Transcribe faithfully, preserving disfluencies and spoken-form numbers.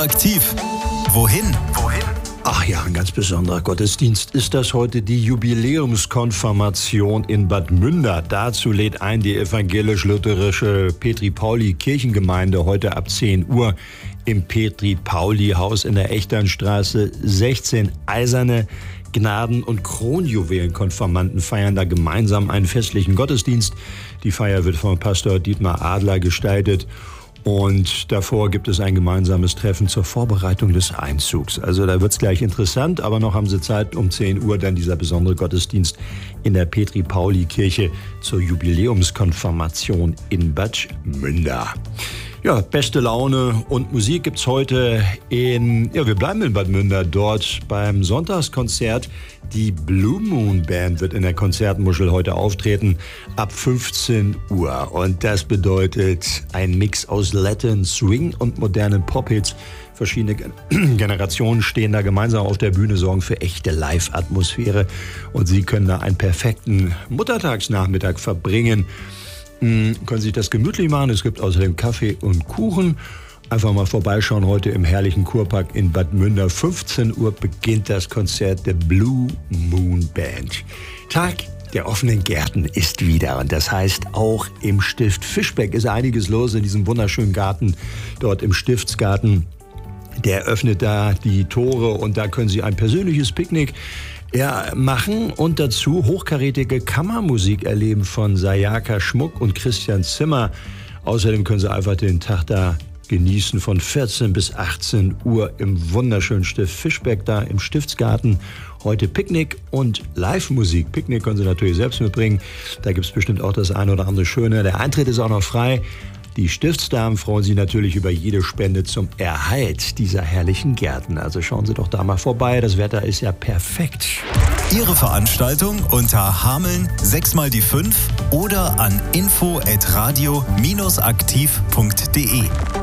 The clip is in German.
Aktiv. Wohin? Wohin? Ach ja, ein ganz besonderer Gottesdienst ist das heute, die Jubiläumskonfirmation in Bad Münder. Dazu lädt ein die evangelisch-lutherische Petri-Pauli-Kirchengemeinde heute ab zehn Uhr im Petri-Pauli-Haus in der Echternstraße. sechzehn eiserne Gnaden- und Kronjuwelenkonfirmanden feiern da gemeinsam einen festlichen Gottesdienst. Die Feier wird von Pastor Dietmar Adler gestaltet. Und davor gibt es ein gemeinsames Treffen zur Vorbereitung des Einzugs. Also da wird's gleich interessant, aber noch haben Sie Zeit, um zehn Uhr dann dieser besondere Gottesdienst in der Petri-Pauli-Kirche zur Jubiläumskonfirmation in Bad Münder. Ja, beste Laune und Musik gibt's heute in, ja, wir bleiben in Bad Münder, dort beim Sonntagskonzert. Die Blue Moon Band wird in der Konzertmuschel heute auftreten ab fünfzehn Uhr. Und das bedeutet ein Mix aus Latin, Swing und modernen Pop-Hits. Verschiedene Generationen stehen da gemeinsam auf der Bühne, sorgen für echte Live-Atmosphäre. Und Sie können da einen perfekten Muttertagsnachmittag verbringen. Können sich das gemütlich machen. Es gibt außerdem Kaffee und Kuchen. Einfach mal vorbeischauen heute im herrlichen Kurpark in Bad Münder. fünfzehn Uhr beginnt das Konzert der Blue Moon Band. Tag der offenen Gärten ist wieder. Und das heißt, auch im Stift Fischbeck ist einiges los in diesem wunderschönen Garten, dort im Stiftsgarten. Der öffnet da die Tore und da können Sie ein persönliches Picknick Ja, machen und dazu hochkarätige Kammermusik erleben von Sayaka Schmuck und Christian Zimmer. Außerdem können Sie einfach den Tag da genießen von vierzehn bis achtzehn Uhr im wunderschönen Stift Fischbeck da im Stiftsgarten. Heute Picknick und Live-Musik. Picknick können Sie natürlich selbst mitbringen. Da gibt es bestimmt auch das eine oder andere Schöne. Der Eintritt ist auch noch frei. Die Stiftsdamen freuen sich natürlich über jede Spende zum Erhalt dieser herrlichen Gärten. Also schauen Sie doch da mal vorbei. Das Wetter ist ja perfekt. Ihre Veranstaltung unter Hameln sechs mal die fünf oder an info at radio aktiv punkt de.